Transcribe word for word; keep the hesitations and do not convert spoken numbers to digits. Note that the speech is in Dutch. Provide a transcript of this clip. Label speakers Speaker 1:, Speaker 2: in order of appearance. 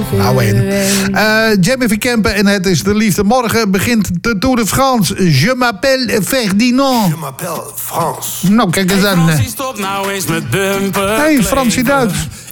Speaker 1: Nou en. Uh, Jamie Verkempen en Het is de Liefde. Morgen begint de Tour de France. Je m'appelle Ferdinand.
Speaker 2: Je m'appelle Frans.
Speaker 1: Nou, kijk eens aan.
Speaker 3: Hey, Fransie, stop nou eens met bumper.
Speaker 1: Hey, Fransie Duits.